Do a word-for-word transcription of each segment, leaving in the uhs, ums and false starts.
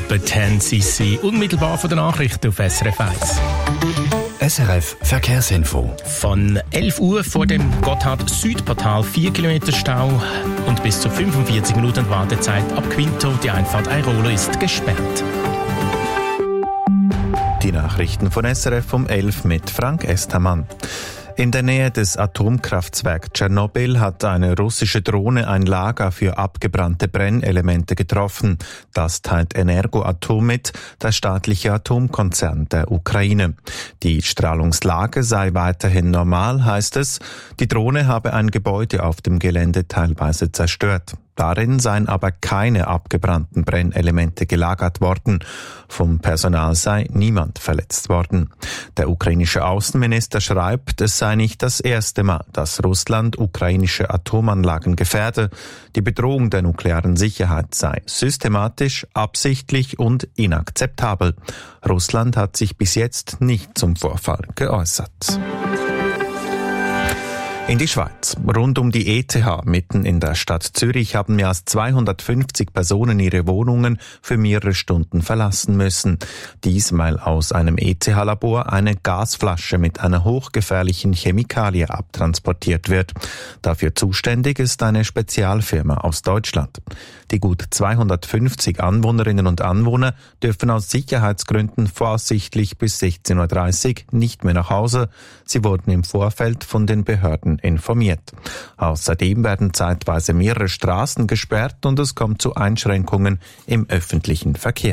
Etwa zehn C C. Unmittelbar von den Nachrichten auf S R F eins. S R F Verkehrsinfo. Von elf Uhr vor dem Gotthard-Südportal vier Kilometer Stau und bis zu fünfundvierzig Minuten Wartezeit ab Quinto. Die Einfahrt Airolo ist gesperrt. Die Nachrichten von S R F um elf mit Frank Estermann. In der Nähe des Atomkraftwerks Tschernobyl hat eine russische Drohne ein Lager für abgebrannte Brennelemente getroffen. Das teilt Energoatom mit, der staatliche Atomkonzern der Ukraine. Die Strahlungslage sei weiterhin normal, heißt es. Die Drohne habe ein Gebäude auf dem Gelände teilweise zerstört. Darin seien aber keine abgebrannten Brennelemente gelagert worden. Vom Personal sei niemand verletzt worden. Der ukrainische Außenminister schreibt, es sei nicht das erste Mal, dass Russland ukrainische Atomanlagen gefährde. Die Bedrohung der nuklearen Sicherheit sei systematisch, absichtlich und inakzeptabel. Russland hat sich bis jetzt nicht zum Vorfall geäußert. In die Schweiz. Rund um die E T H mitten in der Stadt Zürich haben mehr als zweihundertfünfzig Personen ihre Wohnungen für mehrere Stunden verlassen müssen. Dies, weil aus einem E T H-Labor eine Gasflasche mit einer hochgefährlichen Chemikalie abtransportiert wird. Dafür zuständig ist eine Spezialfirma aus Deutschland. Die gut zweihundertfünfzig Anwohnerinnen und Anwohner dürfen aus Sicherheitsgründen voraussichtlich bis sechzehn Uhr dreißig nicht mehr nach Hause. Sie wurden im Vorfeld von den Behörden informiert. Außerdem werden zeitweise mehrere Straßen gesperrt und es kommt zu Einschränkungen im öffentlichen Verkehr.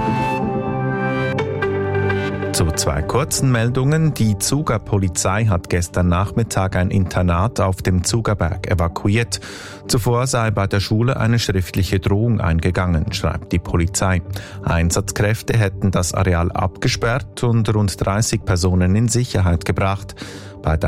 Zu zwei kurzen Meldungen. Die Zuger Polizei hat gestern Nachmittag ein Internat auf dem Zugerberg evakuiert. Zuvor sei bei der Schule eine schriftliche Drohung eingegangen, schreibt die Polizei. Einsatzkräfte hätten das Areal abgesperrt und rund dreißig Personen in Sicherheit gebracht. Bei der